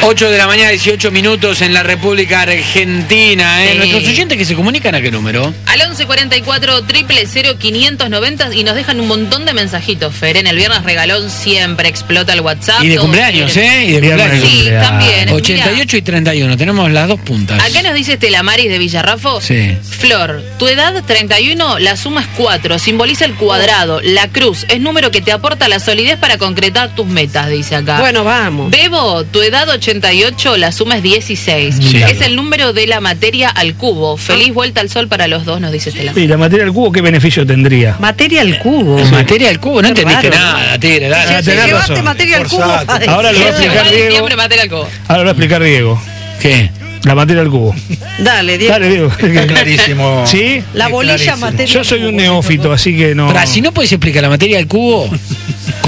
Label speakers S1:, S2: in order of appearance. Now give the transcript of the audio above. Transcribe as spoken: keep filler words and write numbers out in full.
S1: ocho de la mañana, dieciocho minutos en la República Argentina. ¿eh? Sí. Nuestros oyentes que se comunican, ¿a qué número?
S2: Al once cuarenta y cuatro, cero cero cero, quinientos noventa y nos dejan un montón de mensajitos, Fer. En el viernes regalón siempre explota el WhatsApp.
S1: Y de cumpleaños, quieren... ¿eh? Y de cumpleaños.
S2: Sí, también.
S1: ochenta y ocho y treinta y uno, tenemos las dos puntas.
S2: Acá nos dice Estela Maris de Villarrafo.
S1: Sí.
S2: Flor, tu edad treinta y uno, la suma es cuatro, simboliza el cuadrado. La cruz es número que te aporta la solidez para concretar tus metas, dice acá.
S3: Bueno, vamos.
S2: Bebo, tu edad ochenta y ocho, la suma es dieciséis.
S1: Sí.
S2: Es el número de la materia al cubo. Feliz vuelta al sol para los dos, nos dice Estela.
S4: ¿Y la materia al cubo qué beneficio tendría?
S3: Materia al cubo.
S1: Sí. Materia al cubo, no
S3: Qué
S1: entendiste
S3: raro.
S1: nada, Tigre, dale.
S4: Ah, tenés
S3: Llevaste
S4: razón.
S3: materia al cubo.
S5: Forzate.
S4: Ahora lo va a explicar Diego.
S2: Siempre materia al cubo.
S4: Ahora lo va a explicar Diego.
S1: ¿Qué?
S4: La materia al cubo.
S3: Dale, Diego.
S4: Dale, Diego.
S5: Está clarísimo.
S4: ¿Sí?
S3: La
S5: Es
S3: bolilla
S5: clarísimo.
S3: materia
S4: Yo
S3: al
S4: soy
S3: cubo.
S4: un neófito, así que no.
S1: Para, si no puedes explicar la materia del cubo,